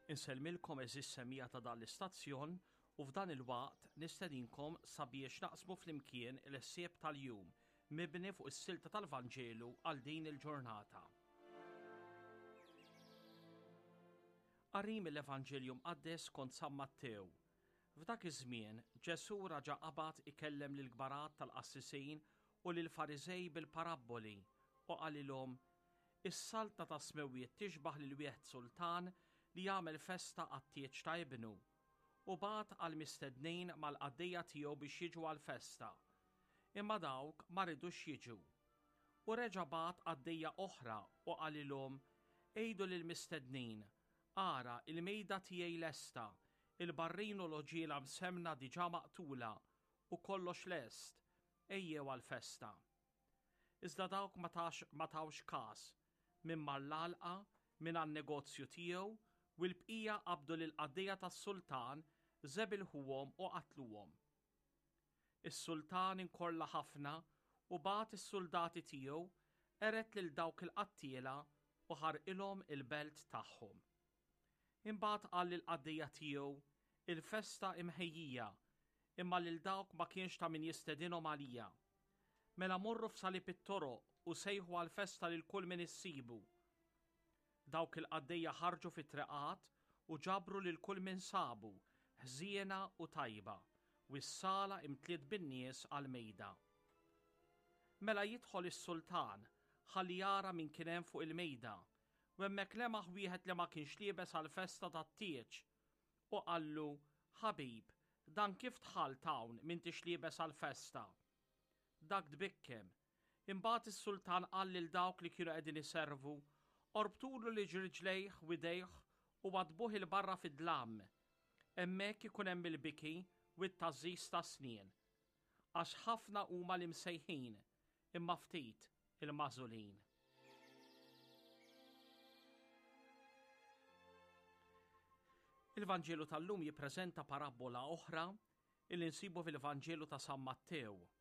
Insellmilkom eżis semmija ta' dan l-istazzjon u f'dan il-waqt nistedinkom sabiex naqsmu flimkien il-ħsieb tal-jum mibni fuq is-silta tal-Vanġelu għal din il-ġurnata. Qari mill-Evanġelju mqaddes kont San Mattew. F'dak iż-żmien Ġesu raġa' qabad ikellem lil kbarat tal-qassisin u lil Fariżej bil-parabboli u qalilhom: Is-salta ta' smewwiet tixbaħ lil wieħed sultan li jagħmel festa għat-tieġ ta' ibnu u bagħat għal mistednin mal-qaddejja tiegħu biex jiġu għall-festa. Imma dawk ma ridux jiġu. U reġa' bagħat qaddejja oħra u qalilhom: Ejdu lill-mistednin, ara il-mejda tiegħi lesta, il-barrin u l-oġiela msemna diġà maqtula u kollox lest, ejjew għall-festa. Iżda dawk ma tawx każ minn mal-għalqa minn għan-negozju tiegħu u l-bqija qabdu lill-qaddejja tas-sultan żebilħuhom u qatluhom. Is-sultan inkolla ħafna u bagħat is-suldati tiegħu eret lil dawk il-qattiela u ħarqilhom il-belt tagħhom. Imbagħad qal lill-qaddejja tiegħu: Il-festa imħejjija, imma lil dawk ma kienx ta' min jistedinhom għalija. Mela morru f'salib it-toroq u sejħu għall-festa lil kull min issibu. Dawk il-qaddejja ħarġu fit-treqat u ġabru lil kull min sabu, ħżiena u tajba, u s-sala imtliet bin-nies għall-mejda. Mela jidħol is-sultan ħalli jara min kien hemm fuq il-mejda, u hemmhekk lemaħ wieħed li ma kienx liebes għall-festa tat-tieġ u qallu: Ħabib, dan kif tħall hawn m'intix liebes għall-festa? Dak tbikkem. Imbagħad is-sultan qal lil dawk li kienu qegħdin iservu: Orbtulu li ġriġlejh u idejh u wadbuh il-barra fid-dlam. Hemmhekk ikun hemm il-biki u t-tażżis ta' snien. Għax ħafna huma l-imsejħin imma ftit il-magħżulin. Il-Vanġelu tal-lum jippreżenta parabola oħra illi nsibu fil-Vanġelu ta' San Mattew.